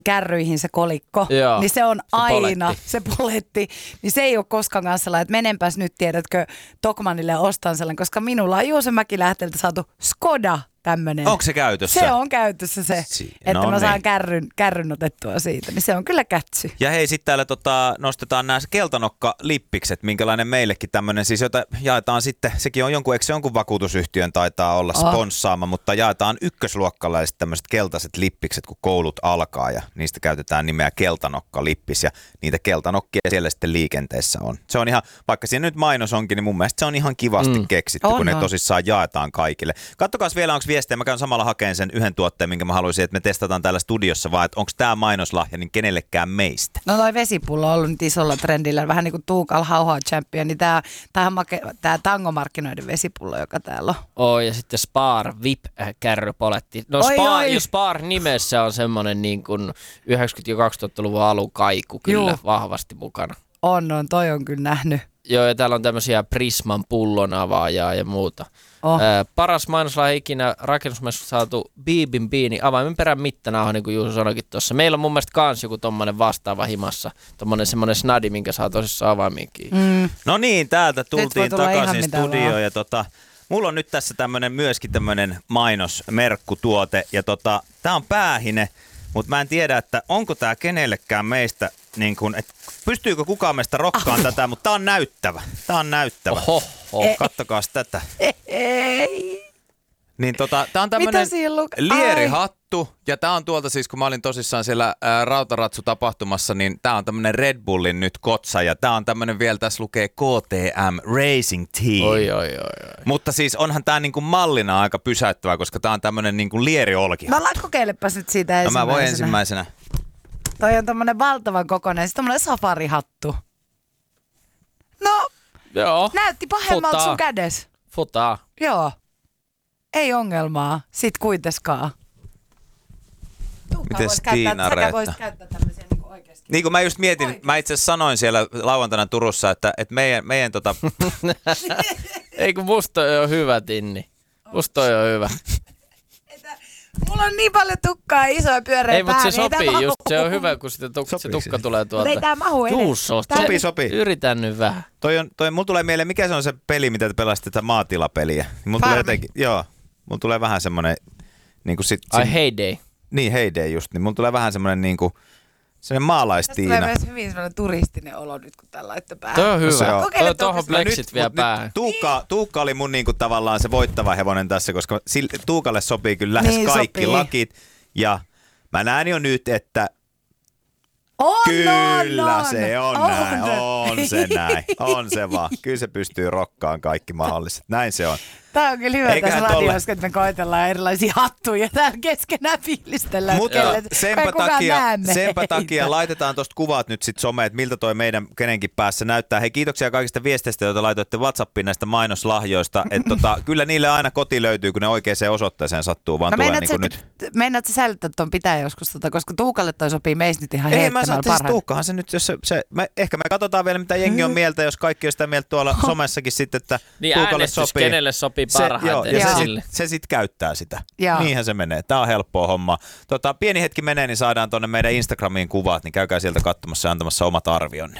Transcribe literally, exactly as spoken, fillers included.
kärryihin se kolikko, Joo, niin se on se aina poletti. se poletti. Niin se ei ole koskaan kanssa sellainen, että menenpäs nyt tiedätkö Tokmanille ja ostan sellainen, koska minulla on Juuso Mäkilähteeltä saatu Skoda tämmöinen. Onko se käytössä? Se on käytössä se, Si- että no mä saan niin. kärryn, kärryn otettua siitä. Niin se on kyllä kätsy. Ja hei, sitten täällä tota, nostetaan nämä keltanokka-lippikset, minkälainen meillekin tämmöinen, siis jota jaetaan sitten, sekin on jonkun, eikö se jonkun vakuutusyhtiön taitaa olla Oh. sponssaama, mutta jaetaan ykkösluokkalaiset tämmöiset keltaiset lippikset, kun koulut alkaa ja niistä käytetään nimeä keltanokka-lippis ja niitä keltanokkia siellä sitten liikenteessä on. Se on ihan, vaikka siinä nyt mainos onkin, niin mun mielestä se on ihan kivasti mm. keksitty, On, kun ne on. tosissaan jaetaan kaikille. Kattokaas vielä, onko viestejä, mä käyn samalla hakeen sen yhden tuotteen, minkä mä haluaisin, että me testataan täällä studiossa, vaan että onko tämä mainoslahja niin kenellekään meistä. No toi vesipullo on ollut nyt isolla trendillä, vähän niin kuin Tuukal Hauhaa Champion, niin tämä tää tangomarkkinoiden vesipullo, joka täällä on. Oi, ja sitten Spar V I P-kärrypoletti. No Oi, Spar, oi. jo Spar nimessä on semmoinen niin kuin yhdeksänkymmentä- ja kaksituhattaluvun alun kaiku kyllä Juu. vahvasti mukana. On, on, toi on kyllä nähnyt. Joo, ja täällä on tämmöisiä Prisman pullon avaajaa ja muuta. Oh. Ää, paras mainoslahja ikinä rakennusmessusta saatu Biibin Biini avaimen perän mittanauha, niin kuin Juuso sanoikin tuossa. Meillä on mun mielestä kans joku tommonen vastaava himassa. Tommonen semmonen snadi, minkä saa tosissaan avaimiinkin. Mm. No niin, täältä Nyt voi tultiin tulla ihan takaisin mitä studioon vaan. ja tota, mulla on nyt tässä tämmönen myöskin tämmönen mainosmerkkutuote ja tota, tää on päähine, mutta mä en tiedä, että onko tää kenellekään meistä niin kun, et pystyykö kukaan meistä rokkaan Ah. tätä, mutta tää on näyttävä. Tää on näyttävä. Oho, oho. Kattokaas tätä. Ei. Niin tota, tää on tämmönen Mitä siinä luk- lierihattu ja tää on tuolta siis, kun mä olin tosissaan siellä ää, Rautaratsu-tapahtumassa, niin tää on tämmönen Red Bullin nyt kotsa ja tää on tämmönen vielä, tässä lukee K T M Racing Team. Oi, oi, oi, oi. Mutta siis onhan tää niinku mallina aika pysäyttävä, koska tää on tämmönen niinku lieriolki. No kokeilepas nyt siitä No ensimmäisenä. mä voin ensimmäisenä. Toi on tommonen valtavan kokoinen, siis tommonen safarihattu. No, Joo, näytti pahemmalta Futaa. sun kädes. futaa. Joo. Ei ongelmaa. Sit kuiteskaan. Mites Tiina Reetta? Voisit käyttää tämmöisiä niinku oikeesti. Niin kuin mä just mietin, Oikein. mä itse asiassa sanoin siellä lauantaina Turussa, että, että meidän, meidän tota, Ei kun musta on hyvä, Tinni. Musta on hyvä. Mulla on niin paljon tukkaa ja isoja pyöreä Ei, mutta se pää, niin ei sopii tää just. Se mahu. on hyvä, kun sitä tuk- se Sopiiko tukka se? tulee tuolta. Mutta ei tää mahu edes. Juuso, Tää- Sopii, sopii. Yritän nyt vähän. toi on, toi, mulla tulee mieleen, mikä se on se peli, mitä te pelasitte, tätä maatilapeliä. Mulla tulee Farmi. jotenkin, joo, mulla tulee vähän semmonen, niin kuin sit, Ai sit heyday. niin Heyday just, niin mulla tulee vähän semmonen niin kuin, semmonen Tästä tulee maalaistiina. myös hyvin semmoinen turistinen olo nyt, kun tää laittaa päähän. Toi on hyvä. se on. Toi tuohon No nyt- pleksit vielä mut päähän. Nyt Tuukka, Tuukka oli mun niinku tavallaan se voittava hevonen tässä, koska sille, Tuukalle sopii kyllä lähes Niin kaikki sopii. lakit. Ja mä näen jo nyt, että On, kyllä on, se on, on. näin, on se näin, on se vaan. Kyllä se pystyy rokkaan kaikki mahdolliset, näin se on. Tää on kyllä hyvä Eiköhän tässä tolle- radiossa, että me koitellaan erilaisia hattuja täällä keskenään fiilistellään. Mutta kelle- senpä kai kukaan takia, näe senpä meitä. takia laitetaan tosta kuvat nyt sit someen, että miltä toi meidän kenenkin päässä näyttää. Hei, kiitoksia kaikista viesteistä, joita laitoitte WhatsAppiin näistä mainoslahjoista. Että tota, kyllä niille aina koti löytyy, kun ne oikeaan osoitteeseen sattuu, vaan No tulee meinaat niin kuin sä, nyt. meinaat sä säilyttää ton pitää joskus, tota, koska Tuukalle toi sopii meistä nyt ihan Ei, mä heittämällä sanon, että siis parhaiten. Tuukkahan se nyt, jos se, se me, ehkä me katsotaan vielä, mitä jengi on mieltä, jos kaikki on sitä mieltä tuolla somessakin sitten, että Niin Tuukalle äänestys, sopii. kenelle sopii Se, parhaiten. joo, ja se, Joo. sit, se sit käyttää sitä. Joo. Niinhän se menee. Tää on helppoa hommaa. Tota, pieni hetki menee, niin saadaan tonne meidän Instagramiin kuvat, niin käykää sieltä katsomassa ja antamassa omat arvionne.